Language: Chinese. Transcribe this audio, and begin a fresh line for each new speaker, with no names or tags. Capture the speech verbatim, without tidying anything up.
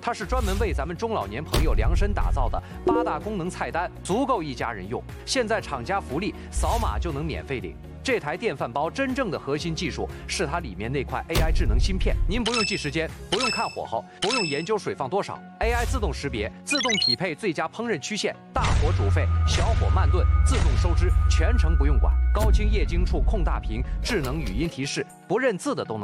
它是专门为咱们中老年朋友量身打造的八大功能菜单，足够一家人用。现在厂家福利，扫码就能免费领。 这台电饭煲真正的核心技术是它里面那块 A I 智能芯片，您不用记时间，不用看火候，不用研究水放多少 ，A I 自动识别、自动匹配最佳烹饪曲线，大火煮沸、小火慢炖，自动收汁，全程不用管。高清液晶触控大屏，智能语音提示，不认字的都能。